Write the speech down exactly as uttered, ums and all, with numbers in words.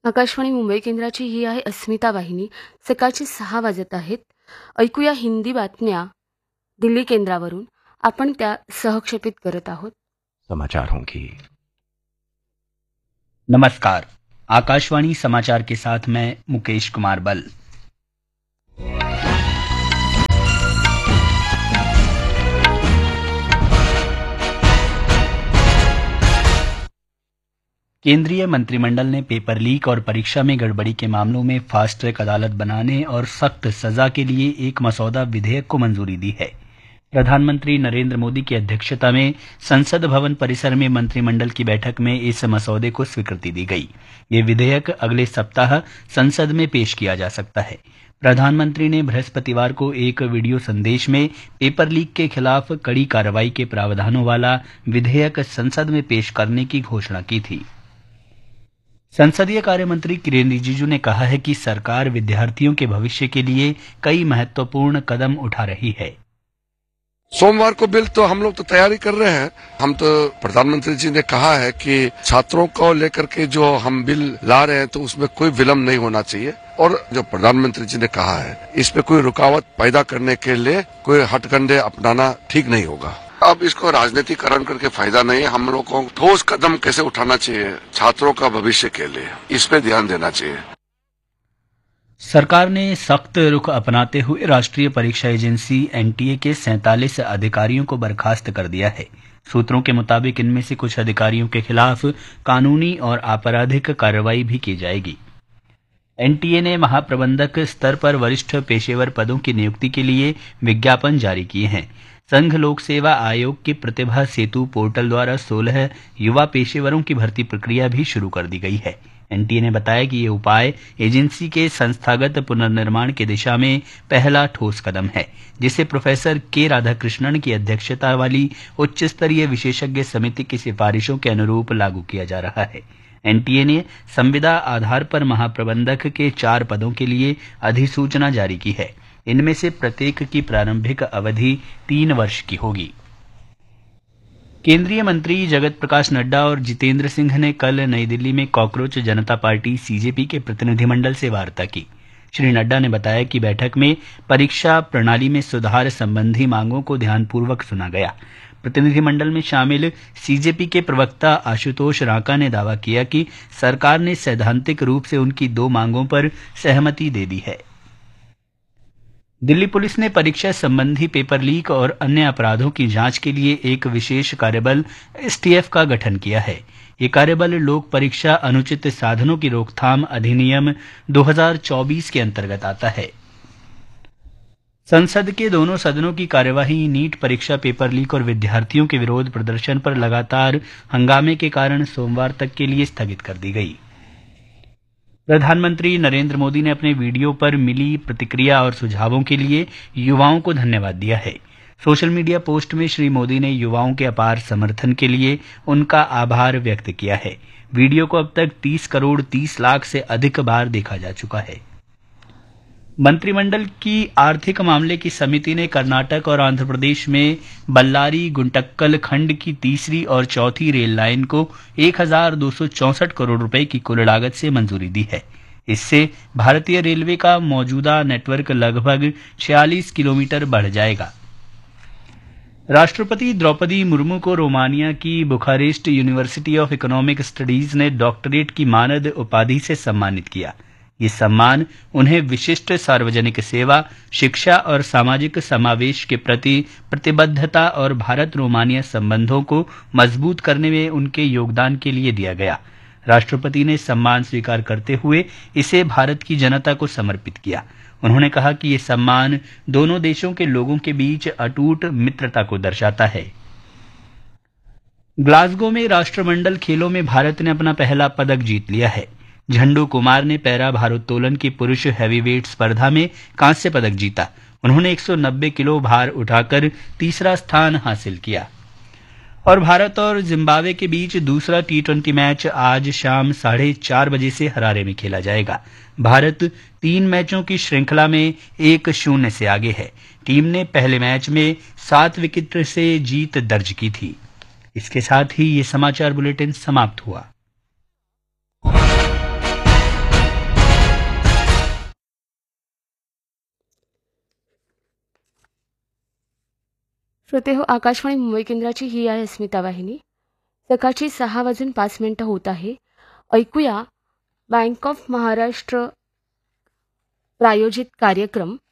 आकाशवाणी मुंबई केंद्राची ही आहे अस्मिता वाहिनी. सकाळचे सहा वाजत आहेत. ऐकूया हिंदी बातम्या दिल्ली केंद्रावरून. आपण त्या सहक्षेपित करत आहोत. समाचार होंगी. नमस्कार, आकाशवाणी समाचार के साथ मैं मुकेश कुमार बल. केंद्रीय मंत्रिमंडल ने पेपर लीक और परीक्षा में गड़बड़ी के मामलों में फास्ट ट्रैक अदालत बनाने और सख्त सजा के लिए एक मसौदा विधेयक को मंजूरी दी है. प्रधानमंत्री नरेंद्र मोदी की अध्यक्षता में संसद भवन परिसर में मंत्रिमंडल की बैठक में इस मसौदे को स्वीकृति दी गई. ये विधेयक अगले सप्ताह संसद में पेश किया जा सकता है. प्रधानमंत्री ने बृहस्पतिवार को एक वीडियो संदेश में पेपर लीक के खिलाफ कड़ी कार्रवाई के प्रावधानों वाला विधेयक संसद में पेश करने की घोषणा की थी. संसदीय कार्य मंत्री किरेन रिजिजू ने कहा है कि सरकार विद्यार्थियों के भविष्य के लिए कई महत्वपूर्ण कदम उठा रही है. सोमवार को बिल तो हम लोग तो तैयारी कर रहे हैं. हम तो प्रधानमंत्री जी ने कहा है कि छात्रों को लेकर के जो हम बिल ला रहे हैं तो उसमें कोई विलम्ब नहीं होना चाहिए. और जो प्रधानमंत्री जी ने कहा है इसमें कोई रुकावट पैदा करने के लिए कोई हथकंडे अपनाना ठीक नहीं होगा. अब इसको राजनीतिकरण करके फायदा नहीं है. हम लोग को ठोस कदम कैसे उठाना चाहिए छात्रों का भविष्य के लिए, इस पे ध्यान देना चाहिए. सरकार ने सख्त रुख अपनाते हुए राष्ट्रीय परीक्षा एजेंसी एनटीए के सैंतालीस अधिकारियों को बर्खास्त कर दिया है. सूत्रों के मुताबिक इनमें से कुछ अधिकारियों के खिलाफ कानूनी और आपराधिक कार्रवाई भी की जाएगी. एनटीए ने महाप्रबंधक स्तर पर वरिष्ठ पेशेवर पदों की नियुक्ति के लिए विज्ञापन जारी किए हैं. संघ लोक सेवा आयोग के प्रतिभा सेतु पोर्टल द्वारा सोलह युवा पेशेवरों की भर्ती प्रक्रिया भी शुरू कर दी गई है. एनटीए ने बताया कि ये उपाय एजेंसी के संस्थागत पुनर्निर्माण की दिशा में पहला ठोस कदम है, जिसे प्रोफेसर के राधाकृष्णन की अध्यक्षता वाली उच्च स्तरीय विशेषज्ञ समिति की सिफारिशों के अनुरूप लागू किया जा रहा है. एनटीए ने संविदा आधार पर महाप्रबंधक के चार पदों के लिए अधिसूचना जारी की है. इनमें से प्रत्येक की प्रारंभिक अवधि तीन वर्ष की होगी. केंद्रीय मंत्री जगत प्रकाश नड्डा और जितेंद्र सिंह ने कल नई दिल्ली में कॉकरोच जनता पार्टी सीजेपी के प्रतिनिधिमंडल से वार्ता की. श्री नड्डा ने बताया कि बैठक में परीक्षा प्रणाली में सुधार संबंधी मांगों को ध्यानपूर्वक सुना गया. प्रतिनिधिमंडल में शामिल सीजेपी के प्रवक्ता आशुतोष रांका ने दावा किया कि सरकार ने सैद्धांतिक रूप से उनकी दो मांगों पर सहमति दे दी है. दिल्ली पुलिस ने परीक्षा संबंधी पेपर लीक और अन्य अपराधों की जांच के लिए एक विशेष कार्यबल एसटीएफ का गठन किया है. ये कार्यबल लोक परीक्षा अनुचित साधनों की रोकथाम अधिनियम दो हज़ार चौबीस के अंतर्गत आता है. संसद के दोनों सदनों की कार्यवाही नीट परीक्षा पेपर लीक और विद्यार्थियों के विरोध प्रदर्शन पर लगातार हंगामे के कारण सोमवार तक के लिए स्थगित कर दी गई. प्रधानमंत्री नरेंद्र मोदी ने अपने वीडियो पर मिली प्रतिक्रिया और सुझावों के लिए युवाओं को धन्यवाद दिया है. सोशल मीडिया पोस्ट में श्री मोदी ने युवाओं के अपार समर्थन के लिए उनका आभार व्यक्त किया है. वीडियो को अब तक तीस करोड़ तीस लाख से अधिक बार देखा जा चुका है. मंत्रिमंडल की आर्थिक मामले की समिति ने कर्नाटक और आंध्र प्रदेश में बल्लारी गुंटक्कल खंड की तीसरी और चौथी रेल लाइन को एक हजार दो सौ चौसठ करोड़ रुपए की कुल लागत से मंजूरी दी है. इससे भारतीय रेलवे का मौजूदा नेटवर्क लगभग छियालीस किलोमीटर बढ़ जाएगा. राष्ट्रपति द्रौपदी मुर्मू को रोमानिया की Bucharest university of economic studies ने डॉक्टरेट की मानद उपाधि से सम्मानित किया. ये सम्मान उन्हें विशिष्ट सार्वजनिक सेवा, शिक्षा और सामाजिक समावेश के प्रति प्रतिबद्धता और भारत रोमानिया संबंधों को मजबूत करने में उनके योगदान के लिए दिया गया. राष्ट्रपति ने सम्मान स्वीकार करते हुए इसे भारत की जनता को समर्पित किया. उन्होंने कहा कि ये सम्मान दोनों देशों के लोगों के बीच अटूट मित्रता को दर्शाता है. ग्लासगो में राष्ट्रमंडल खेलों में भारत ने अपना पहला पदक जीत लिया है. झंडू कुमार ने पैरा भारोत्तोलन की पुरुष हैवीवेट स्पर्धा में कांस्य पदक जीता. उन्होंने एक सौ नब्बे किलो भार उठाकर तीसरा स्थान हासिल किया. और भारत और जिम्बाब्वे के बीच दूसरा टी ट्वेंटी मैच आज शाम साढ़े चार बजे से हरारे में खेला जाएगा. भारत तीन मैचों की श्रृंखला में एक शून्य से आगे है. टीम ने पहले मैच में सात विकेट से जीत दर्ज की थी. इसके साथ ही ये समाचार बुलेटिन समाप्त हुआ. श्रोते हो, आकाशवाणी मुंबई केंद्राची ही आहे अस्मिता वाहिनी. सकाळची सहा वाजून पाच मिनिटं होत आहे. ऐकूया बँक ऑफ महाराष्ट्र प्रायोजित कार्यक्रम